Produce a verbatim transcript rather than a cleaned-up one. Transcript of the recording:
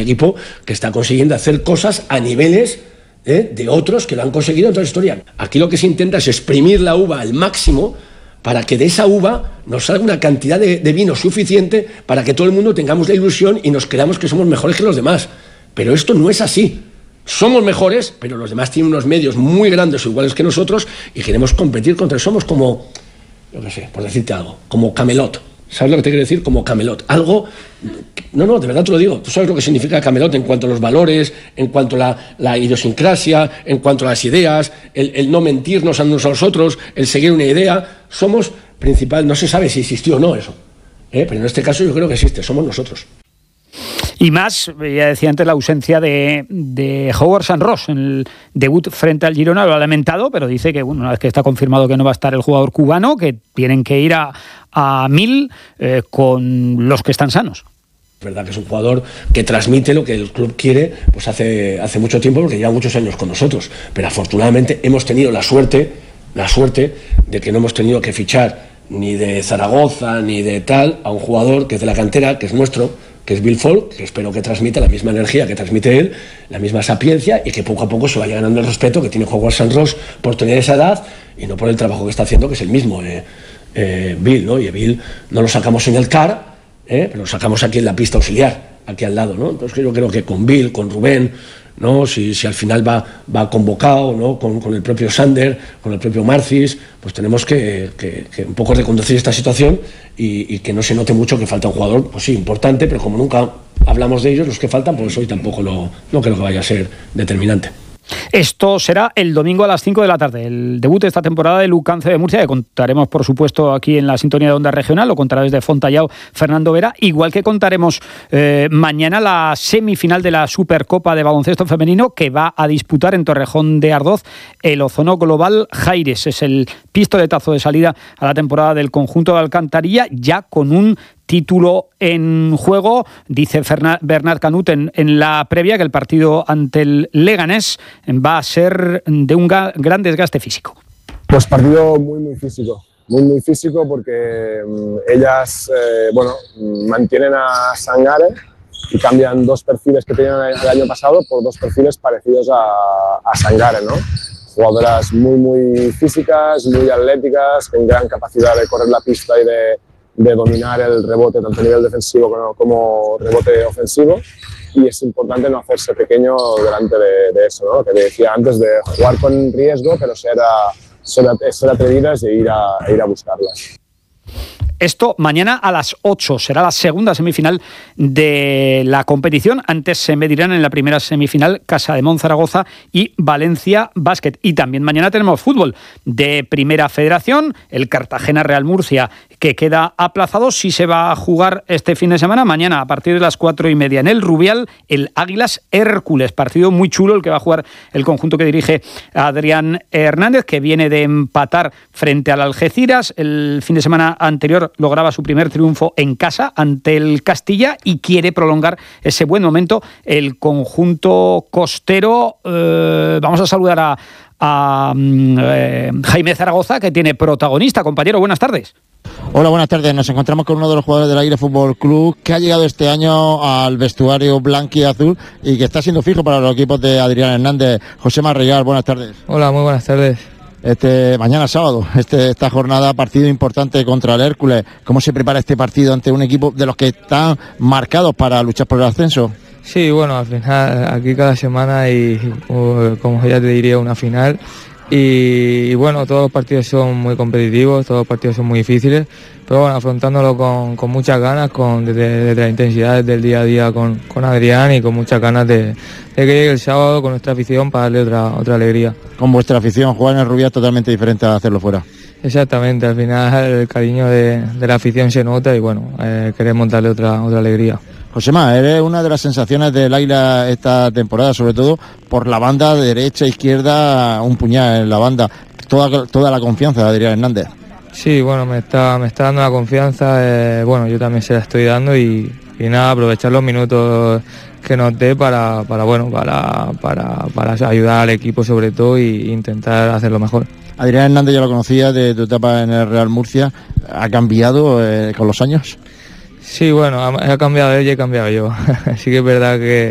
equipo que está consiguiendo hacer cosas a niveles ¿eh? de otros que lo han conseguido en toda la historia. Aquí lo que se intenta es exprimir la uva al máximo para que de esa uva nos salga una cantidad de, de vino suficiente para que todo el mundo tengamos la ilusión y nos creamos que somos mejores que los demás. Pero esto no es así. Somos mejores, pero los demás tienen unos medios muy grandes o iguales que nosotros y queremos competir contra ellos. Somos como, yo qué sé, por decirte algo, como Camelot. ¿Sabes lo que te quiero decir? Como Camelot. Algo... No, no, de verdad te lo digo. Tú sabes lo que significa Camelot en cuanto a los valores, en cuanto a la, la idiosincrasia, en cuanto a las ideas, el, el no mentirnos a unos a los otros, el seguir una idea. Somos principal... No se sabe si existió o no eso, ¿eh? Pero en este caso yo creo que existe. Somos nosotros. Y más, ya decía antes, la ausencia de, de Howard Sanros en el debut frente al Girona. Lo ha lamentado, pero dice que bueno, una vez que está confirmado que no va a estar el jugador cubano, que tienen que ir a, a mil eh, con los que están sanos. Es verdad que es un jugador que transmite lo que el club quiere pues hace, hace mucho tiempo, porque lleva muchos años con nosotros. Pero afortunadamente hemos tenido la suerte, la suerte de que no hemos tenido que fichar ni de Zaragoza ni de tal a un jugador que es de la cantera, que es nuestro, que es Bill Folk, que espero que transmita la misma energía que transmite él, la misma sapiencia, y que poco a poco se vaya ganando el respeto que tiene Howard Sanros por tener esa edad y no por el trabajo que está haciendo, que es el mismo eh, eh, Bill, ¿no? Y Bill no lo sacamos en el C A R, eh, pero lo sacamos aquí en la pista auxiliar, aquí al lado, ¿no? Entonces yo creo que con Bill, con Rubén, ¿no? Si, si al final va, va convocado, ¿no? Con, con el propio Sander, con el propio Marcis, pues tenemos que, que, que un poco reconducir esta situación y, y que no se note mucho que falta un jugador, pues sí, importante, pero como nunca hablamos de ellos, los que faltan, pues hoy tampoco lo, no creo que vaya a ser determinante. Esto será el domingo a las cinco de la tarde, el debut de esta temporada de Lucance de Murcia, que contaremos por supuesto aquí en la sintonía de Onda Regional, lo contará desde Fontallao Fernando Vera, igual que contaremos eh, mañana la semifinal de la Supercopa de Baloncesto Femenino que va a disputar en Torrejón de Ardoz el Ozono Global Jaires. Es el pistoletazo de salida a la temporada del conjunto de Alcantarilla, ya con un título en juego. Dice Fernan, Bernard Canut en, en la previa que el partido ante el Leganés va a ser de un ga, gran desgaste físico. Pues partido muy muy físico, muy muy físico porque um, ellas eh, bueno, mantienen a Sangare y cambian dos perfiles que tenían el año pasado por dos perfiles parecidos a, a Sangare, ¿no? Jugadoras muy muy físicas, muy atléticas, con gran capacidad de correr la pista y de de dominar el rebote tanto a nivel defensivo como, como rebote ofensivo, y es importante no hacerse pequeño delante de, de eso, ¿no? Lo que te decía antes, de jugar con riesgo pero ser, a, ser, a, ser atrevidas e ir a, e ir a buscarlas. Esto mañana a las ocho será la segunda semifinal de la competición. Antes se medirán en la primera semifinal Casademont Zaragoza y Valencia Basket. Y también mañana tenemos fútbol de Primera Federación, el Cartagena Real Murcia, que queda aplazado. Sí se va a jugar este fin de semana, mañana a partir de las cuatro y media en el Rubial, el Águilas Hércules. Partido muy chulo el que va a jugar el conjunto que dirige Adrián Hernández, que viene de empatar frente al Algeciras. El fin de semana anterior lograba su primer triunfo en casa ante el Castilla y quiere prolongar ese buen momento el conjunto costero. Eh, vamos a saludar a, a eh, Jaime Zaragoza, que tiene protagonista. Compañero, buenas tardes. Hola, buenas tardes. Nos encontramos con uno de los jugadores del Águila Fútbol Club que ha llegado este año al vestuario blanco y azul y que está siendo fijo para los equipos de Adrián Hernández. José Marregal, buenas tardes. Hola, muy buenas tardes. Este, mañana sábado, este, esta jornada, partido importante contra el Hércules. ¿Cómo se prepara este partido ante un equipo de los que están marcados para luchar por el ascenso? Sí, bueno, al final aquí cada semana hay, como ya te diría, una final. Y, y bueno, todos los partidos son muy competitivos, todos los partidos son muy difíciles, pero bueno, afrontándolo con, con muchas ganas, con desde, desde la intensidad del día a día con, con Adrián y con muchas ganas de, de que llegue el sábado con nuestra afición para darle otra, otra alegría. Con vuestra afición, jugar en el Rubial es totalmente diferente a hacerlo fuera. Exactamente, al final el cariño de, de la afición se nota y bueno, eh, queremos darle otra, otra alegría. Josemá, eres una de las sensaciones del Águila esta temporada, sobre todo por la banda derecha, izquierda, un puñal en la banda, toda, toda la confianza de Adrián Hernández. Sí, bueno, me está, me está dando la confianza, eh, bueno, yo también se la estoy dando y, y nada, aprovechar los minutos que nos dé para, para, bueno, para, para, para ayudar al equipo sobre todo e intentar hacerlo mejor. Adrián Hernández ya lo conocía de tu etapa en el Real Murcia, ¿ha cambiado eh, con los años? Sí, bueno, ha, ha cambiado él y he cambiado yo. Así que es verdad que